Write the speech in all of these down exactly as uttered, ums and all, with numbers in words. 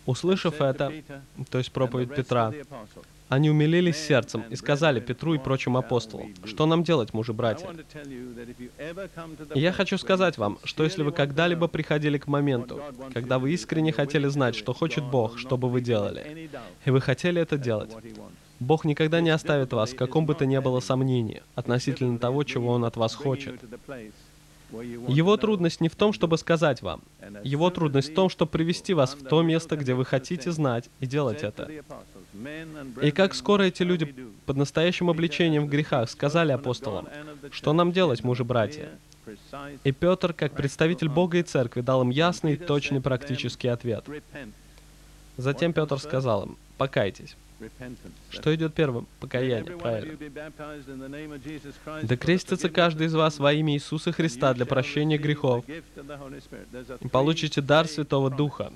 Услышав это, то есть проповедь Петра, они умилились сердцем и сказали Петру и прочим апостолам: «Что нам делать, мужи-братья?» И я хочу сказать вам, что если вы когда-либо приходили к моменту, когда вы искренне хотели знать, что хочет Бог, что бы вы делали, и вы хотели это делать, Бог никогда не оставит вас в каком бы то ни было сомнении относительно того, чего Он от вас хочет. Его трудность не в том, чтобы сказать вам. Его трудность в том, чтобы привести вас в то место, где вы хотите знать, и делать это. И как скоро эти люди под настоящим обличением в грехах сказали апостолам: «Что нам делать, мужи-братья?» И Петр, как представитель Бога и Церкви, дал им ясный, точный, практический ответ. Затем Петр сказал им: «Покайтесь». Что идет первым? Покаяние, правильно. «Да крестится каждый из вас во имя Иисуса Христа для прощения грехов, и получите дар Святого Духа».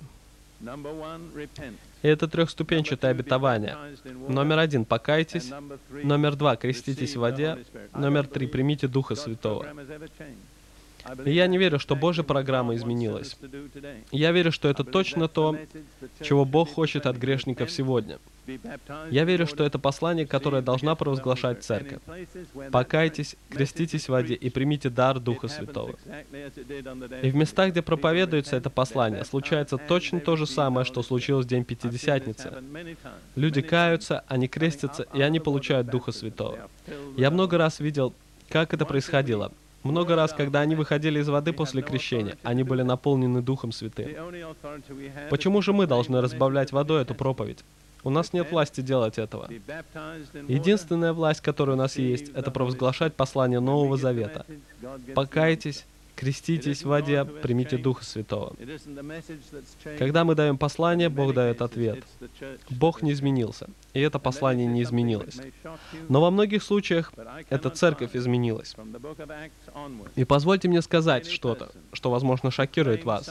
И это трехступенчатое обетование. Номер один — покайтесь. Номер два — креститесь в воде. Номер три — примите Духа Святого. И я не верю, что Божья программа изменилась. Я верю, что это точно то, чего Бог хочет от грешников сегодня. Я верю, что это послание, которое должна провозглашать Церковь. Покайтесь, креститесь в воде и примите дар Духа Святого. И в местах, где проповедуется это послание, случается точно то же самое, что случилось в день Пятидесятницы. Люди каются, они крестятся, и они получают Духа Святого. Я много раз видел, как это происходило. Много раз, когда они выходили из воды после крещения, они были наполнены Духом Святым. Почему же мы должны разбавлять водой эту проповедь? У нас нет власти делать этого. Единственная власть, которая у нас есть, это провозглашать послание Нового Завета. Покайтесь, креститесь в воде, примите Духа Святого. Когда мы даем послание, Бог дает ответ. Бог не изменился, и это послание не изменилось. Но во многих случаях эта церковь изменилась. И позвольте мне сказать что-то, что, возможно, шокирует вас.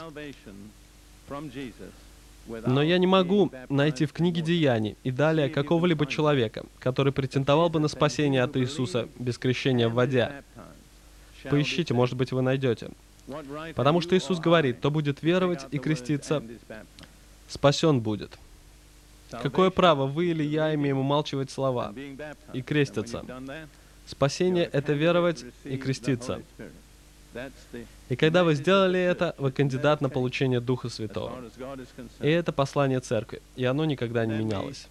Но я не могу найти в книге Деяний и далее какого-либо человека, который претендовал бы на спасение от Иисуса без крещения в воде. Поищите, может быть, вы найдете. Потому что Иисус говорит: кто будет веровать и креститься, спасен будет. Какое право вы или я имеем умалчивать слова и креститься? Спасение — это веровать и креститься. И когда вы сделали это, вы кандидат на получение Духа Святого. И это послание Церкви, и оно никогда не менялось.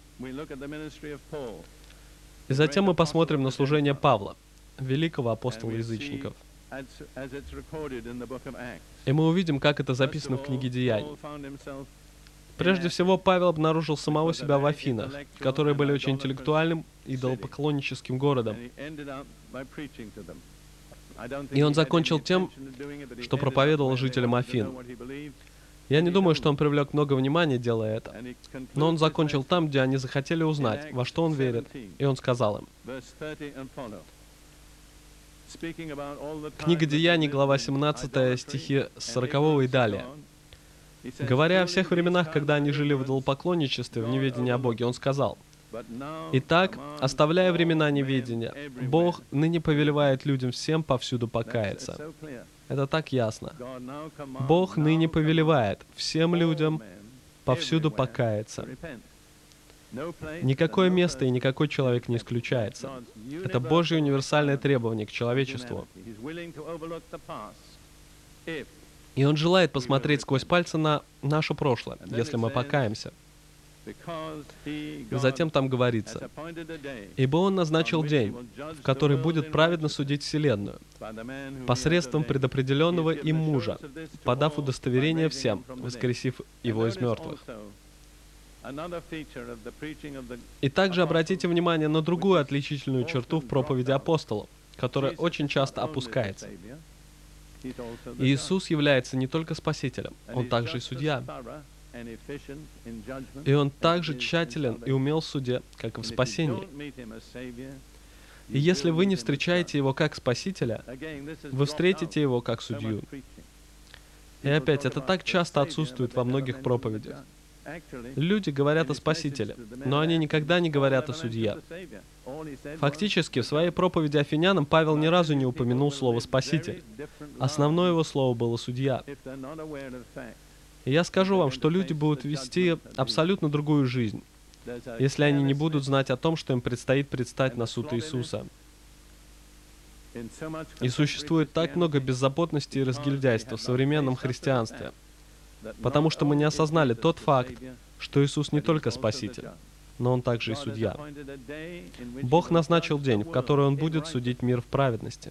И затем мы посмотрим на служение Павла, великого апостола язычников. И мы увидим, как это записано в книге Деяний. Прежде всего, Павел обнаружил самого себя в Афинах, которые были очень интеллектуальным, идолопоклонническим городом. И он закончил тем, что проповедовал жителям Афин. Я не думаю, что он привлек много внимания, делая это. Но он закончил там, где они захотели узнать, во что он верит. И он сказал им. Книга Деяний, глава семнадцатая, стихи с сорокового и далее. Говоря о всех временах, когда они жили в идолопоклонничестве, в неведении о Боге, он сказал: «Итак, оставляя времена неведения, Бог ныне повелевает людям всем повсюду покаяться». Это так ясно. Бог ныне повелевает всем людям повсюду покаяться. Никакое место и никакой человек не исключается. Это Божье универсальное требование к человечеству. И Он желает посмотреть сквозь пальцы на наше прошлое, если мы покаемся. И затем там говорится: «Ибо Он назначил день, в который будет праведно судить вселенную, посредством предопределенного им мужа, подав удостоверение всем, воскресив его из мертвых». И также обратите внимание на другую отличительную черту в проповеди апостолов, которая очень часто опускается. Иисус является не только Спасителем, Он также и Судья. И Он также тщателен и умел в суде, как и в спасении. И если вы не встречаете Его как Спасителя, вы встретите Его как Судью. И опять, это так часто отсутствует во многих проповедях. Люди говорят о Спасителе, но они никогда не говорят о Судье. Фактически, в своей проповеди Афинянам Павел ни разу не упомянул слово «Спаситель». Основное его слово было «Судья». И я скажу вам, что люди будут вести абсолютно другую жизнь, если они не будут знать о том, что им предстоит предстать на суд Иисуса. И существует так много беззаботности и разгильдяйства в современном христианстве, потому что мы не осознали тот факт, что Иисус не только Спаситель, но Он также и Судья. Бог назначил день, в который Он будет судить мир в праведности.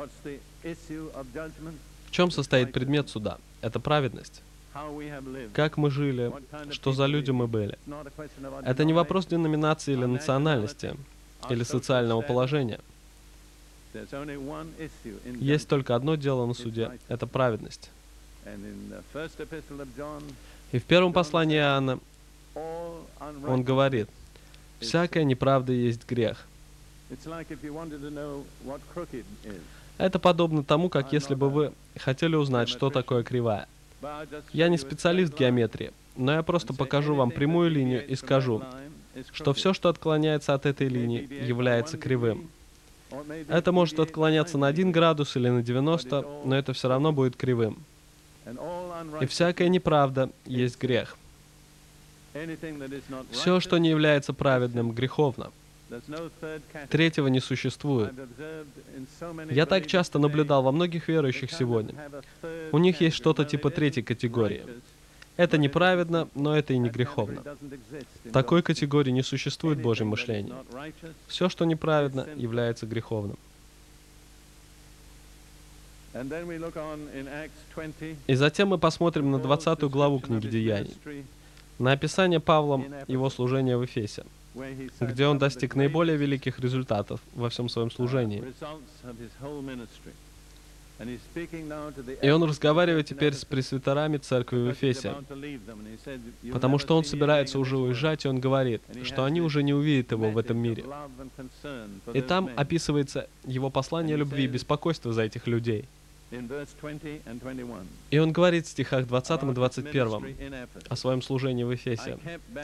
В чем состоит предмет суда? Это праведность. Как мы жили, что за люди мы были. Это не вопрос деноминации или национальности, или социального положения. Есть только одно дело на суде — это праведность. И в первом послании Иоанна он говорит: «Всякая неправда есть грех». Это подобно тому, как если бы вы хотели узнать, что такое кривая. Я не специалист в геометрии, но я просто покажу вам прямую линию и скажу, что все, что отклоняется от этой линии, является кривым. Это может отклоняться на один градус или на девяносто, но это все равно будет кривым. И всякая неправда есть грех. Все, что не является праведным, греховно. Третьего не существует. Я так часто наблюдал во многих верующих сегодня. У них есть что-то типа третьей категории. Это неправедно, но это и не греховно. Такой категории не существует в Божьем мышлении. Все, что неправедно, является греховным. И затем мы посмотрим на двадцатую главу книги Деяний, на описание Павлом его служения в Эфесе, где он достиг наиболее великих результатов во всем своем служении. И он разговаривает теперь с пресвитерами церкви в Эфесе, потому что он собирается уже уезжать, и он говорит, что они уже не увидят его в этом мире. И там описывается его послание любви и беспокойства за этих людей. И он говорит в стихах двадцатом и двадцать первом о своем служении в Эфесе.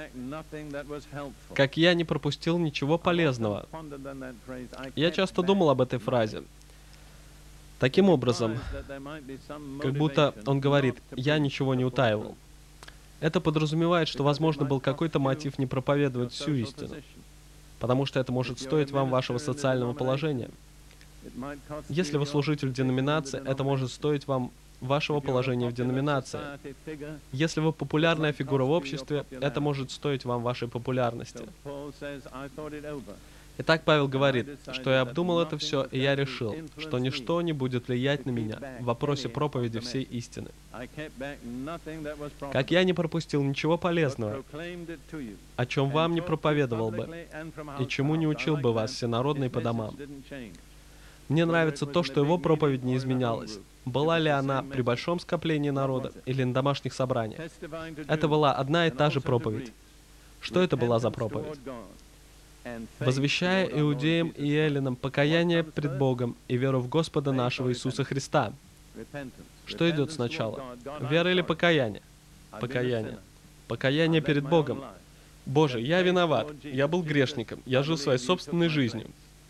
«Как я не пропустил ничего полезного». Я часто думал об этой фразе. Таким образом, как будто он говорит: «Я ничего не утаивал». Это подразумевает, что, возможно, был какой-то мотив не проповедовать всю истину, потому что это может стоить вам вашего социального положения. Если вы служитель деноминации, это может стоить вам вашего положения в деноминации. Если вы популярная фигура в обществе, это может стоить вам вашей популярности. Итак, Павел говорит, что я обдумал это все, и я решил, что ничто не будет влиять на меня в вопросе проповеди всей истины. Как я не пропустил ничего полезного, о чем вам не проповедовал бы, и чему не учил бы вас всенародный по домам. Мне нравится то, что его проповедь не изменялась. Была ли она при большом скоплении народа или на домашних собраниях? Это была одна и та же проповедь. Что это была за проповедь? «Возвещая иудеям и эллинам покаяние пред Богом и веру в Господа нашего Иисуса Христа». Что идет сначала? Вера или покаяние? Покаяние. Покаяние перед Богом. «Боже, я виноват, я был грешником, я жил своей собственной жизнью».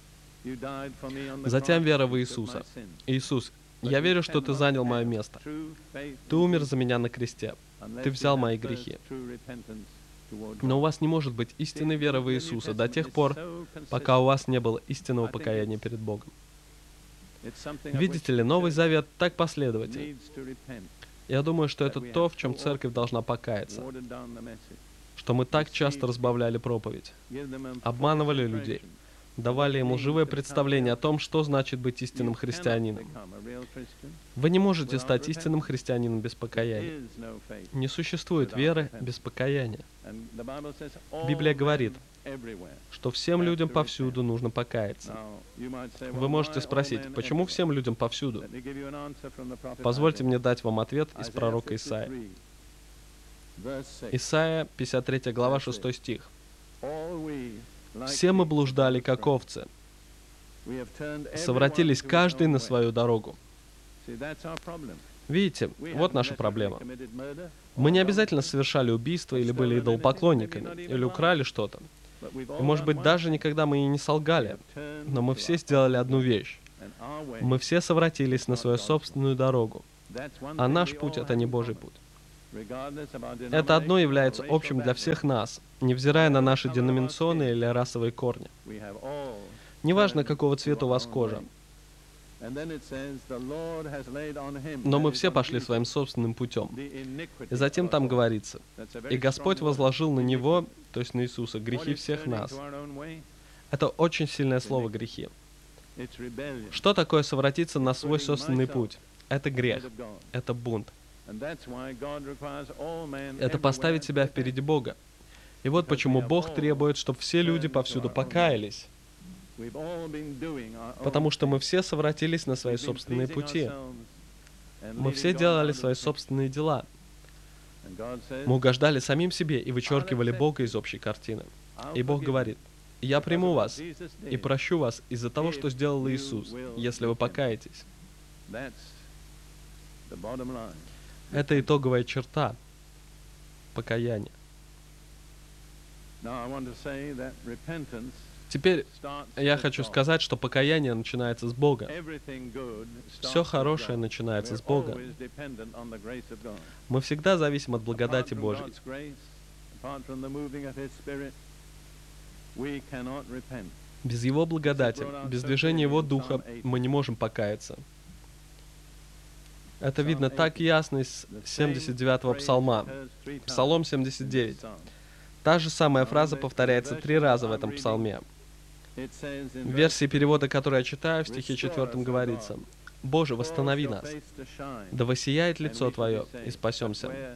Затем вера в Иисуса. «Иисус, я верю, что Ты занял мое место. Ты умер за меня на кресте. Ты взял мои грехи». Но у вас не может быть истинной веры в Иисуса до тех пор, пока у вас не было истинного покаяния перед Богом. Видите ли, Новый Завет так последователен. Я думаю, что это то, в чем церковь должна покаяться. Что мы так часто разбавляли проповедь, обманывали людей, давали им лживое представление о том, что значит быть истинным христианином. Вы не можете стать истинным христианином без покаяния. Не существует веры без покаяния. Библия говорит, что всем людям повсюду нужно покаяться. Вы можете спросить, почему всем людям повсюду? Позвольте мне дать вам ответ из пророка Исаии. Исаия, пятьдесят третья глава, шестой стих. «Все мы блуждали, как овцы, совратились каждый на свою дорогу». Видите, вот наша проблема. Мы не обязательно совершали убийство или были идолопоклонниками, или украли что-то. И, может быть, даже никогда мы и не солгали. Но мы все сделали одну вещь. Мы все совратились на свою собственную дорогу. А наш путь — это не Божий путь. Это одно является общим для всех нас, невзирая на наши деноминационные или расовые корни. Неважно, какого цвета у вас кожа. Но мы все пошли своим собственным путем. И затем там говорится, «И Господь возложил на Него, то есть на Иисуса, грехи всех нас». Это очень сильное слово «грехи». Что такое совратиться на свой собственный путь? Это грех, это бунт. Это поставить себя впереди Бога. И вот почему Бог требует, чтобы все люди повсюду покаялись. Потому что мы все совратились на свои собственные пути. Мы все делали свои собственные дела. Мы угождали самим себе и вычеркивали Бога из общей картины. И Бог говорит, «Я приму вас и прощу вас из-за того, что сделал Иисус, если вы покаетесь». Это итоговая черта покаяния. Теперь я хочу сказать, что покаяние начинается с Бога. Все хорошее начинается с Бога. Мы всегда зависим от благодати Божьей. Без Его благодати, без движения Его Духа мы не можем покаяться. Это видно так ясно из семьдесят девятого псалма. Псалом семьдесят девять. Та же самая фраза повторяется три раза в этом псалме. В версии перевода, которую я читаю, в стихе четвертом говорится, «Боже, восстанови нас, да воссияет лицо Твое, и спасемся».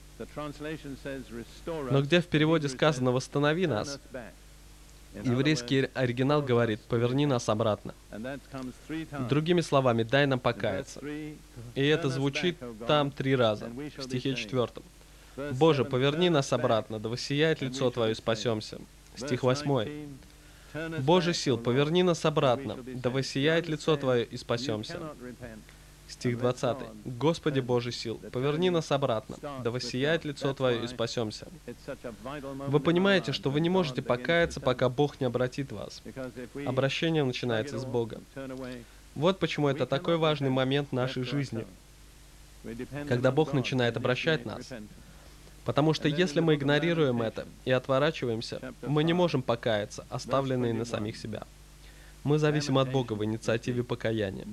Но где в переводе сказано «восстанови нас», еврейский оригинал говорит «поверни нас обратно». Другими словами, «дай нам покаяться». И это звучит там три раза, в стихе четвертом. «Боже, поверни нас обратно, да воссияет лицо Твое, и спасемся». Стих восьмой. «Боже сил, поверни нас обратно, да воссияет лицо Твое, и спасемся». Стих двадцатый. «Господи Боже сил, поверни нас обратно, да воссияет лицо Твое, и спасемся». Вы понимаете, что вы не можете покаяться, пока Бог не обратит вас. Обращение начинается с Бога. Вот почему это такой важный момент нашей жизни, когда Бог начинает обращать нас. Потому что если мы игнорируем это и отворачиваемся, мы не можем покаяться, оставленные на самих себя. Мы зависим от Бога в инициативе покаяния.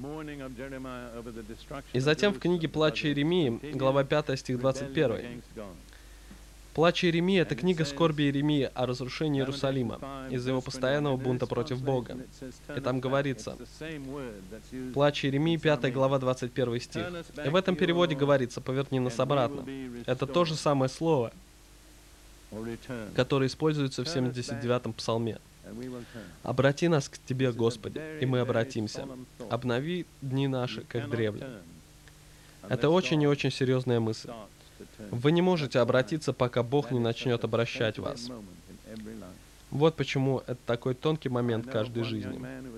И затем в книге «Плач Иеремии», глава пятая, стих двадцать первый. «Плач Иеремии» — это книга скорби Иеремии о разрушении Иерусалима из-за его постоянного бунта против Бога. И там говорится, «Плач Иеремии», пятая глава, двадцать первый стих. И в этом переводе говорится «поверни нас обратно». Это то же самое слово, которое используется в семьдесят девятом псалме. «Обрати нас к Тебе, Господи, и мы обратимся. Обнови дни наши, как древле». Это очень и очень серьезная мысль. Вы не можете обратиться, пока Бог не начнет обращать вас. Вот почему это такой тонкий момент каждой жизни.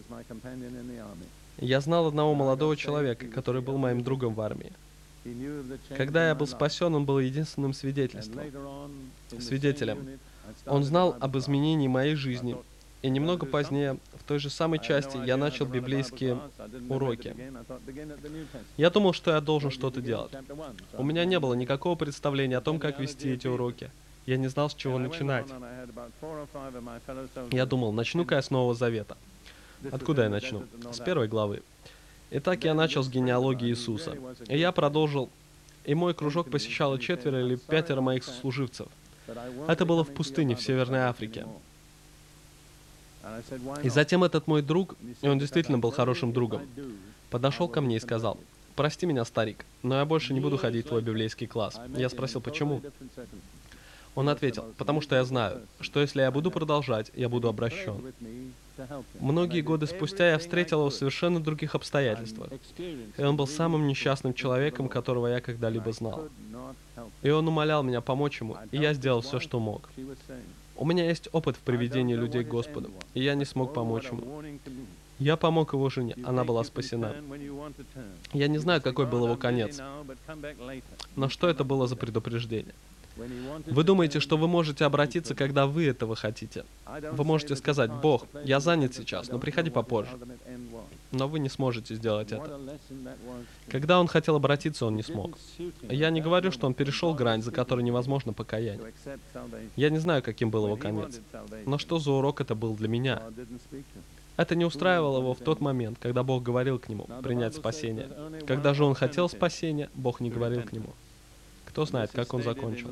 Я знал одного молодого человека, который был моим другом в армии. Когда я был спасен, он был единственным свидетельством, свидетелем. Он знал об изменении моей жизни. И немного позднее, в той же самой части, я начал библейские уроки. Я думал, что я должен что-то делать. У меня не было никакого представления о том, как вести эти уроки. Я не знал, с чего начинать. Я думал, начну-ка я с Нового Завета. Откуда я начну? С первой главы. Итак, я начал с генеалогии Иисуса. И я продолжил. И мой кружок посещало четверо или пятеро моих сослуживцев. Это было в пустыне в Северной Африке. И затем этот мой друг, и он действительно был хорошим другом, подошел ко мне и сказал, «Прости меня, старик, но я больше не буду ходить в твой библейский класс». Я спросил, почему? Он ответил, «Потому что я знаю, что если я буду продолжать, я буду обращен». Многие годы спустя я встретил его в совершенно других обстоятельствах. И он был самым несчастным человеком, которого я когда-либо знал. И он умолял меня помочь ему, и я сделал все, что мог. У меня есть опыт в приведении людей к Господу, и я не смог помочь ему. Я помог его жене, она была спасена. Я не знаю, какой был его конец, но что это было за предупреждение? Вы думаете, что вы можете обратиться, когда вы этого хотите? Вы можете сказать, «Бог, я занят сейчас, но приходи попозже». но вы не сможете сделать это. Когда он хотел обратиться, он не смог. Я не говорю, что он перешел грань, за которой невозможно покаяние. Я не знаю, каким был его конец. Но что за урок это был для меня? Это не устраивало его в тот момент, когда Бог говорил к нему принять спасение. Когда же он хотел спасения, Бог не говорил к нему. Кто знает, как он закончил.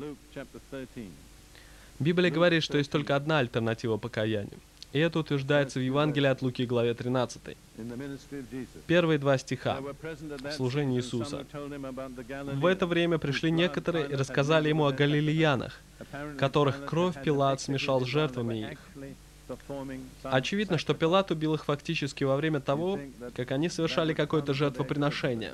Библия говорит, что есть только одна альтернатива покаянию. И это утверждается в Евангелии от Луки, главе тринадцатой. Первые два стиха в служении Иисуса. В это время пришли некоторые и рассказали ему о галилеянах, которых кровь Пилат смешал с жертвами их. Очевидно, что Пилат убил их фактически во время того, как они совершали какое-то жертвоприношение.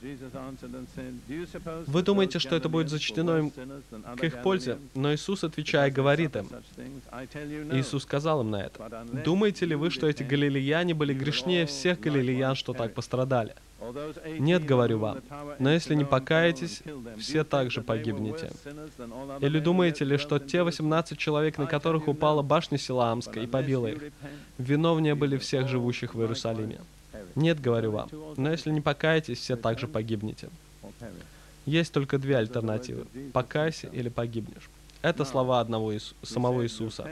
Вы думаете, что это будет зачтено им к их пользе? Но Иисус, отвечая, говорит им. Иисус сказал им на это. Думаете ли вы, что эти галилеяне были грешнее всех галилеян, что так пострадали? Нет, говорю вам, но если не покаетесь, все также погибнете. Или думаете ли, что те восемнадцать человек, на которых упала башня Силаамская и побила их, виновнее были всех живущих в Иерусалиме? Нет, говорю вам, но если не покаетесь, все также погибнете. Есть только две альтернативы – покайся или погибнешь. Это слова одного Иису, самого Иисуса.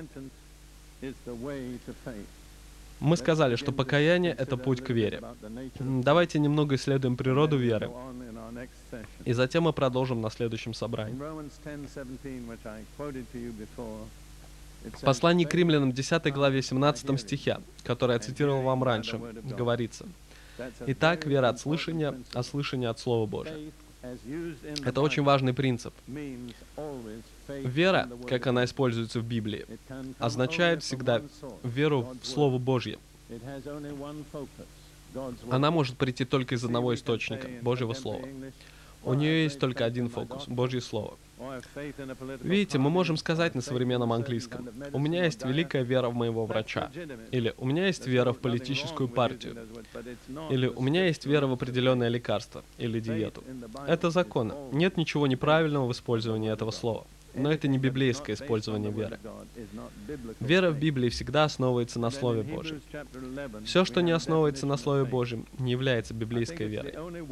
Мы сказали, что покаяние — это путь к вере. Давайте немного исследуем природу веры, и затем мы продолжим на следующем собрании. В послании к римлянам, десятой главе, семнадцатом стихе, который я цитировал вам раньше, говорится: «Итак, вера от слышания, а слышание от Слова Божия». Это очень важный принцип. Вера, как она используется в Библии, означает всегда веру в Слово Божье. Она может прийти только из одного источника — Божьего Слова. У нее есть только один фокус — Божье Слово. Видите, мы можем сказать на современном английском: «У меня есть великая вера в моего врача», или «У меня есть вера в политическую партию», или «У меня есть вера в определенное лекарство» или диету. Это законно. Нет ничего неправильного в использовании этого слова. Но это не библейское использование веры. Вера в Библии всегда основывается на Слове Божьем. Все, что не основывается на Слове Божьем, не является библейской верой.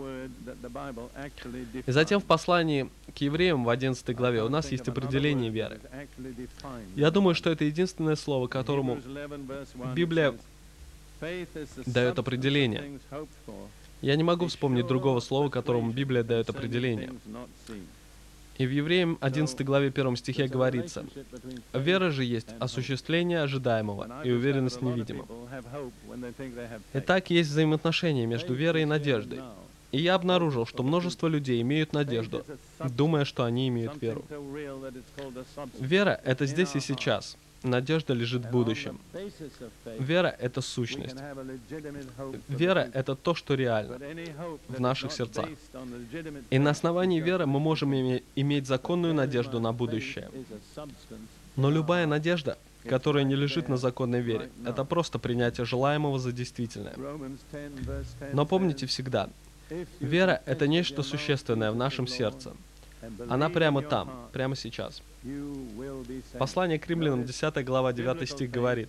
И затем в послании к евреям в одиннадцатой главе у нас есть определение веры. Я думаю, что это единственное слово, которому Библия дает определение. Я не могу вспомнить другого слова, которому Библия дает определение. И в Евреям одиннадцатой главе первом стихе говорится: «Вера же есть осуществление ожидаемого и уверенность в невидимом». Итак, есть взаимоотношения между верой и надеждой. И я обнаружил, что множество людей имеют надежду, думая, что они имеют веру. Вера — это здесь и сейчас. Надежда лежит в будущем. Вера — это сущность. Вера — это то, что реально в наших сердцах. И на основании веры мы можем име- иметь законную надежду на будущее. Но любая надежда, которая не лежит на законной вере, это просто принятие желаемого за действительное. Но помните всегда, вера — это нечто существенное в нашем сердце. Она прямо там, прямо сейчас. Послание к римлянам, десятая глава, девятый стих говорит: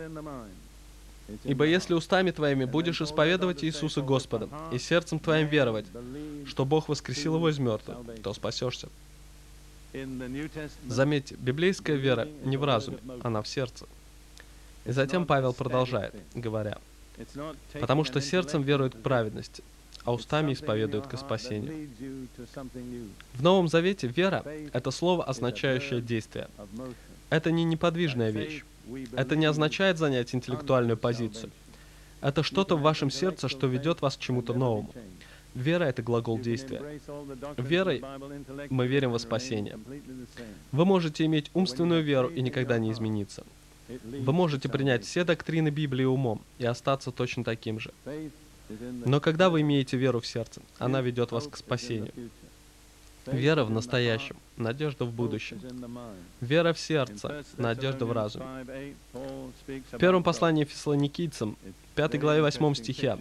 «Ибо если устами твоими будешь исповедовать Иисуса Господом и сердцем твоим веровать, что Бог воскресил его из мертвых, то спасешься». Заметьте, библейская вера не в разуме, она в сердце. И затем Павел продолжает, говоря: «Потому что сердцем веруют к праведности, а устами исповедуют ко спасению». В Новом Завете вера — это слово, означающее действие. Это не неподвижная вещь. Это не означает занять интеллектуальную позицию. Это что-то в вашем сердце, что ведет вас к чему-то новому. Вера — это глагол действия. Верой мы верим во спасение. Вы можете иметь умственную веру и никогда не измениться. Вы можете принять все доктрины Библии умом и остаться точно таким же. Но когда вы имеете веру в сердце, она ведет вас к спасению. Вера в настоящем, надежда в будущем. Вера в сердце, надежда в разуме. В первом послании Фессалоникийцам, пятой главе, восьмом стихе,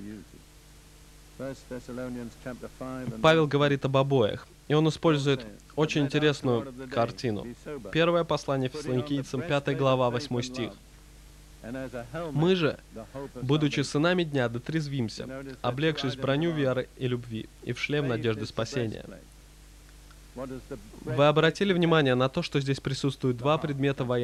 Павел говорит об обоих, и он использует очень интересную картину. Первое послание Фессалоникийцам, пятая глава, восьмой стих. Мы же, будучи сынами дня, дотрезвимся, облегшись в броню веры и любви и в шлем надежды спасения. Вы обратили внимание на то, что здесь присутствуют два предмета военной